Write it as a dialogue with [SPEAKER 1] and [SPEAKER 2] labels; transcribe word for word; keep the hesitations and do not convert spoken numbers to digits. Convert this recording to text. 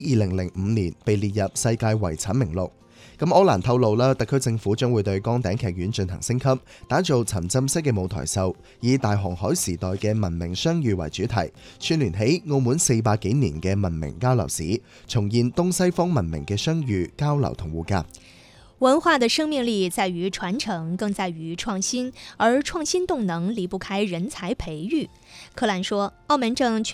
[SPEAKER 1] 二零零五年被列入世界遺產名錄。咁柯蘭透露啦，特區政府將會對崗頂劇院進行升級，打造沉浸式嘅舞台秀，以大航海時代嘅文明相遇為主題，串聯起澳門四百幾年嘅文明交流史，重現東西方文明嘅相遇、交流同互鑑。
[SPEAKER 2] 文化的生命力在於傳承，更在於創新，而創新動能離不開人才培育。柯蘭說，澳門正